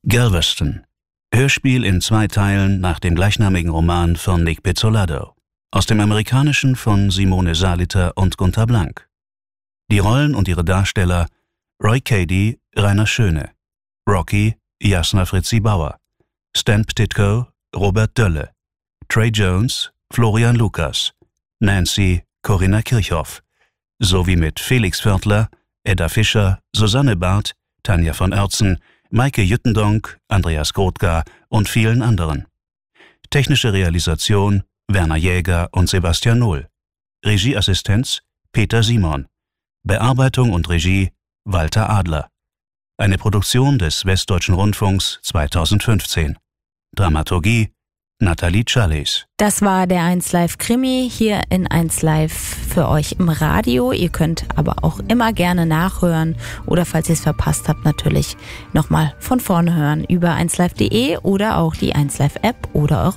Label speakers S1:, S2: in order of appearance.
S1: Galveston. Hörspiel in 2 Teilen nach dem gleichnamigen Roman von Nic Pizzolatto. Aus dem Amerikanischen von Simone Saliter und Gunter Blank. Die Rollen und ihre Darsteller: Roy Cady, Rainer Schöne, Rocky, Jasna Fritzi Bauer, Stan Ptitko, Robert Dölle, Trey Jones, Florian Lukas, Nancy, Corinna Kirchhoff, sowie mit Felix Vörtler, Edda Fischer, Susanne Barth, Tanja von Oertzen, Maike Jüttendonk, Andreas Grothgar und vielen anderen. Technische Realisation Werner Jäger und Sebastian Null. Regieassistenz Peter Simon. Bearbeitung und Regie Walter Adler. Eine Produktion des Westdeutschen Rundfunks 2015. Dramaturgie Nathalie Challis.
S2: Das war der 1Live Krimi hier in 1Live für euch im Radio. Ihr könnt aber auch immer gerne nachhören oder falls ihr es verpasst habt, natürlich nochmal von vorne hören über 1Live.de oder auch die 1Live App oder eure